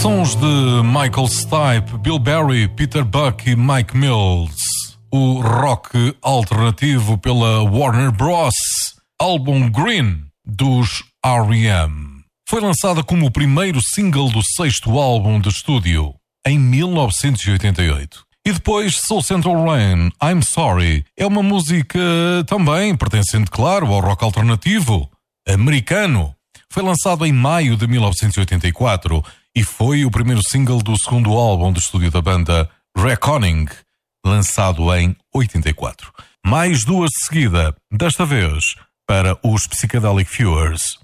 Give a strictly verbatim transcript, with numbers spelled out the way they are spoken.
Sons de Michael Stipe, Bill Berry, Peter Buck e Mike Mills. O rock alternativo pela Warner Bros. Álbum Green, dos R E M. Foi lançada como o primeiro single do sexto álbum de estúdio, em mil novecentos e oitenta e oito. E depois Soul Central Rain, I'm Sorry, é uma música também pertencente, claro, ao rock alternativo americano. Foi lançado em maio de mil novecentos e oitenta e quatro e foi o primeiro single do segundo álbum de estúdio da banda, Reckoning, lançado em oitenta e quatro. Mais duas de seguida, desta vez para os Psychedelic Feuers.